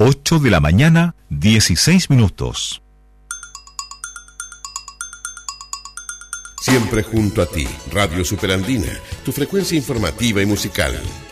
8 de la mañana, 16 minutos. Siempre junto a ti, Radio Superandina, tu frecuencia informativa y musical.